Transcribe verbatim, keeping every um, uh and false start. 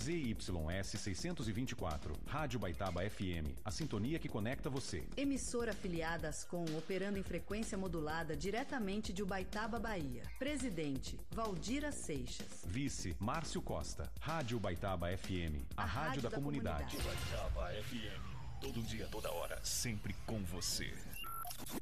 Z Y S seiscentos e vinte e quatro, Rádio Baitaba F M, a sintonia que conecta você. Emissora afiliada Ascom, operando em frequência modulada diretamente de Ubaitaba, Bahia. Presidente, Valdira Seixas. Vice, Márcio Costa. Rádio Baitaba F M, a, a rádio, rádio da, da comunidade. comunidade. Baitaba F M, todo dia, toda hora, sempre com você.